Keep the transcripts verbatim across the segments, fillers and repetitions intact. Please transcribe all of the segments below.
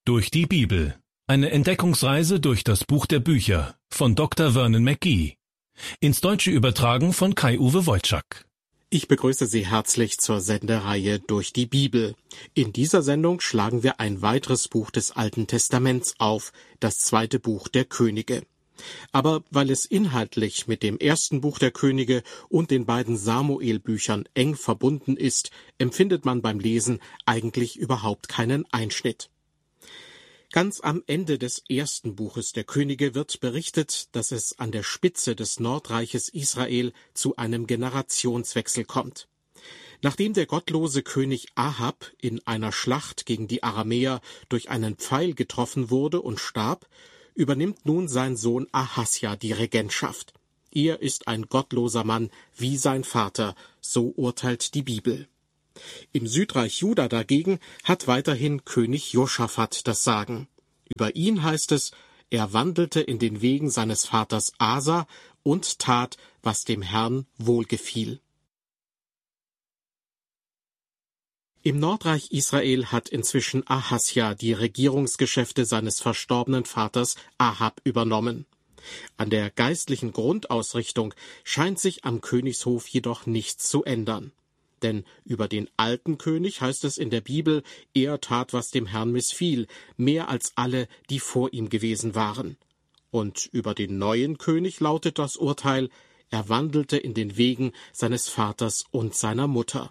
Durch die Bibel. Eine Entdeckungsreise durch das Buch der Bücher von Doktor Vernon McGee. Ins Deutsche übertragen von Kai-Uwe Wojczak. Ich begrüße Sie herzlich zur Sendereihe Durch die Bibel. In dieser Sendung schlagen wir ein weiteres Buch des Alten Testaments auf, das zweite Buch der Könige. Aber weil es inhaltlich mit dem ersten Buch der Könige und den beiden Samuel-Büchern eng verbunden ist, empfindet man beim Lesen eigentlich überhaupt keinen Einschnitt. Ganz am Ende des ersten Buches der Könige wird berichtet, dass es an der Spitze des Nordreiches Israel zu einem Generationswechsel kommt. Nachdem der gottlose König Ahab in einer Schlacht gegen die Aramäer durch einen Pfeil getroffen wurde und starb, übernimmt nun sein Sohn Ahasja die Regentschaft. Er ist ein gottloser Mann wie sein Vater, so urteilt die Bibel. Im Südreich Juda dagegen hat weiterhin König Josaphat das Sagen. Über ihn heißt es, er wandelte in den Wegen seines Vaters Asa und tat, was dem Herrn wohlgefiel. Im Nordreich Israel hat inzwischen Ahasja die Regierungsgeschäfte seines verstorbenen Vaters Ahab übernommen. An der geistlichen Grundausrichtung scheint sich am Königshof jedoch nichts zu ändern. Denn über den alten König heißt es in der Bibel, er tat, was dem Herrn missfiel, mehr als alle, die vor ihm gewesen waren. Und über den neuen König lautet das Urteil, er wandelte in den Wegen seines Vaters und seiner Mutter.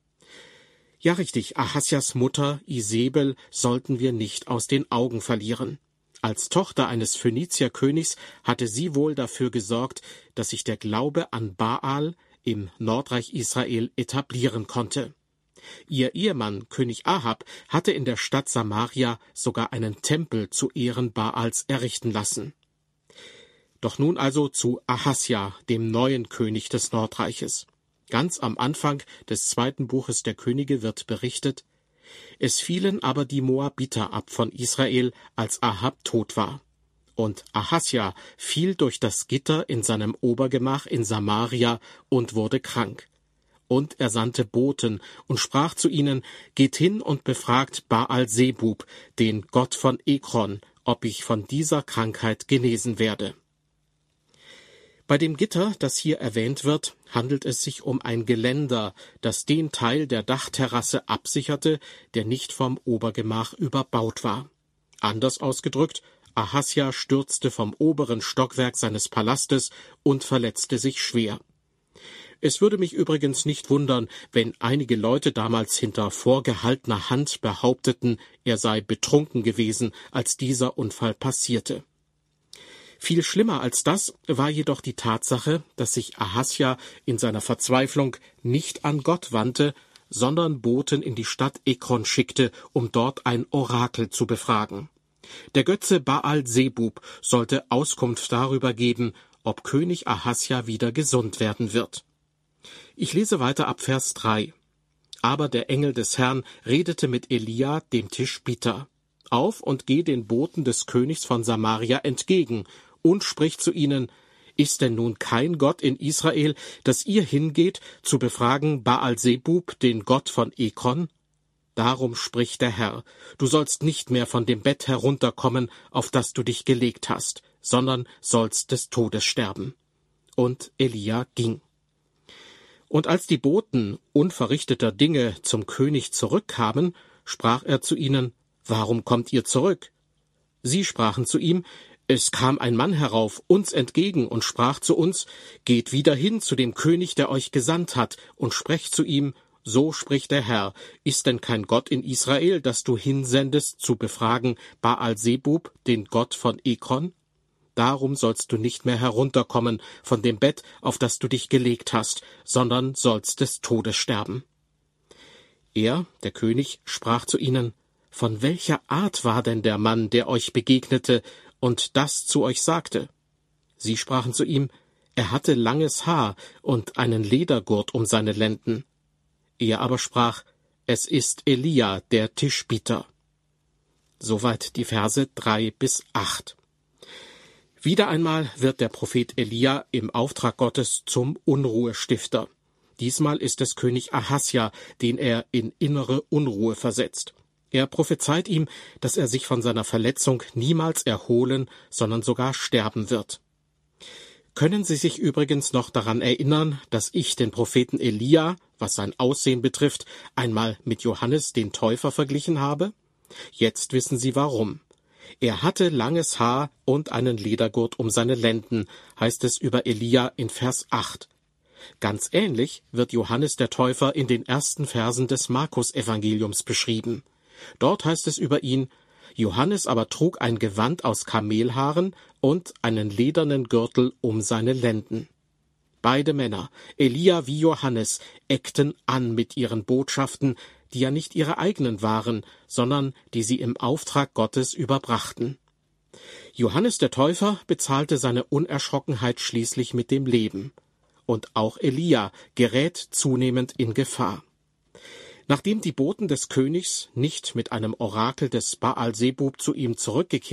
Ja richtig, Ahasjas Mutter Isebel sollten wir nicht aus den Augen verlieren. Als Tochter eines Phönizierkönigs hatte sie wohl dafür gesorgt, dass sich der Glaube an Baal im Nordreich Israel etablieren konnte. Ihr Ehemann, König Ahab, hatte in der Stadt Samaria sogar einen Tempel zu Ehren Baals errichten lassen. Doch nun also zu Ahasja, dem neuen König des Nordreiches. Ganz am Anfang des zweiten Buches der Könige wird berichtet, es fielen aber die Moabiter ab von Israel, als Ahab tot war. Und Ahasja fiel durch das Gitter in seinem Obergemach in Samaria und wurde krank. Und er sandte Boten und sprach zu ihnen, geht hin und befragt Baal-Sebub, den Gott von Ekron, ob ich von dieser Krankheit genesen werde. Bei dem Gitter, das hier erwähnt wird, handelt es sich um ein Geländer, das den Teil der Dachterrasse absicherte, der nicht vom Obergemach überbaut war. Anders ausgedrückt, Ahasja stürzte vom oberen Stockwerk seines Palastes und verletzte sich schwer. Es würde mich übrigens nicht wundern, wenn einige Leute damals hinter vorgehaltener Hand behaupteten, er sei betrunken gewesen, als dieser Unfall passierte. Viel schlimmer als das war jedoch die Tatsache, dass sich Ahasja in seiner Verzweiflung nicht an Gott wandte, sondern Boten in die Stadt Ekron schickte, um dort ein Orakel zu befragen. Der Götze Baal-Sebub sollte Auskunft darüber geben, ob König Ahasja wieder gesund werden wird. Ich lese weiter ab Vers drei. Aber der Engel des Herrn redete mit Elia, dem Tischbiter. Auf und geh den Boten des Königs von Samaria entgegen und sprich zu ihnen, ist denn nun kein Gott in Israel, dass ihr hingeht, zu befragen Baal-Sebub, den Gott von Ekron? Darum spricht der Herr, du sollst nicht mehr von dem Bett herunterkommen, auf das du dich gelegt hast, sondern sollst des Todes sterben. Und Elia ging. Und als die Boten unverrichteter Dinge zum König zurückkamen, sprach er zu ihnen, warum kommt ihr zurück? Sie sprachen zu ihm, es kam ein Mann herauf uns entgegen und sprach zu uns, geht wieder hin zu dem König, der euch gesandt hat, und sprecht zu ihm, so spricht der Herr, ist denn kein Gott in Israel, dass du hinsendest, zu befragen Baal-Sebub, den Gott von Ekron? Darum sollst du nicht mehr herunterkommen von dem Bett, auf das du dich gelegt hast, sondern sollst des Todes sterben. Er, der König, sprach zu ihnen, von welcher Art war denn der Mann, der euch begegnete und das zu euch sagte? Sie sprachen zu ihm, er hatte langes Haar und einen Ledergurt um seine Lenden. Er aber sprach, es ist Elia, der Tischbiter. Soweit die Verse drei bis acht. Wieder einmal wird der Prophet Elia im Auftrag Gottes zum Unruhestifter. Diesmal ist es König Ahasja, den er in innere Unruhe versetzt. Er prophezeit ihm, dass er sich von seiner Verletzung niemals erholen, sondern sogar sterben wird. Können Sie sich übrigens noch daran erinnern, dass ich den Propheten Elia, was sein Aussehen betrifft, einmal mit Johannes den Täufer verglichen habe? Jetzt wissen Sie warum. Er hatte langes Haar und einen Ledergurt um seine Lenden, heißt es über Elia in Vers acht. Ganz ähnlich wird Johannes der Täufer in den ersten Versen des Markus-Evangeliums beschrieben. Dort heißt es über ihn: Johannes aber trug ein Gewand aus Kamelhaaren und einen ledernen Gürtel um seine Lenden. Beide Männer, Elia wie Johannes, eckten an mit ihren Botschaften, die ja nicht ihre eigenen waren, sondern die sie im Auftrag Gottes überbrachten. Johannes der Täufer bezahlte seine Unerschrockenheit schließlich mit dem Leben. Und auch Elia gerät zunehmend in Gefahr. Nachdem die Boten des Königs nicht mit einem Orakel des Baal Sebub zu ihm zurückgekehrt